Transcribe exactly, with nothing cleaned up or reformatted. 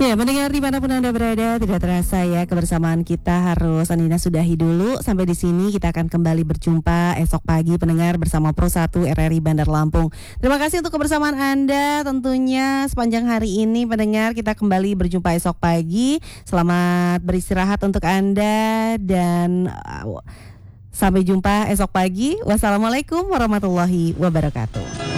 Ya, mendengar dimanapun Anda berada, tidak terasa ya kebersamaan kita harus Anina sudahi dulu. Sampai di sini kita akan kembali berjumpa esok pagi pendengar bersama Pro satu R R I Bandar Lampung. Terima kasih untuk kebersamaan Anda tentunya sepanjang hari ini pendengar. Kita kembali berjumpa esok pagi. Selamat beristirahat untuk Anda dan uh, sampai jumpa esok pagi. Wassalamualaikum warahmatullahi wabarakatuh.